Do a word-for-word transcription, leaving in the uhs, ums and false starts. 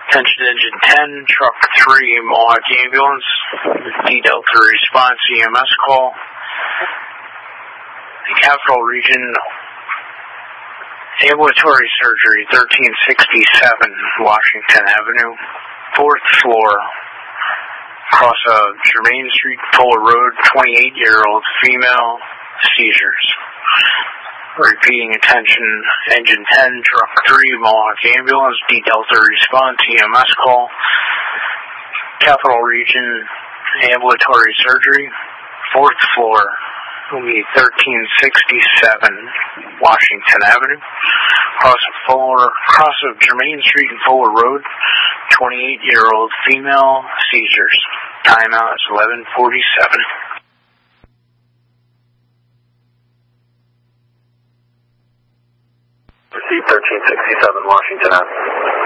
Attention Engine ten, Truck three, Mohawk Ambulance, D Delta response E M S call. The Capital Region Ambulatory Surgery, thirteen sixty-seven Washington Avenue, fourth floor, across of Germain Street, Fuller Road, twenty-eight-year-old female, seizures. Repeating, attention, Engine ten, Truck three, Mohawk Ambulance, D Delta response, E M S call. Capital Region Ambulatory Surgery, fourth floor, will be thirteen sixty-seven Washington Avenue, across of, Fuller, across of Germain Street and Fuller Road, twenty-eight-year-old female, seizures. Timeout is eleven forty-seven. Receive thirteen sixty-seven Washington Avenue.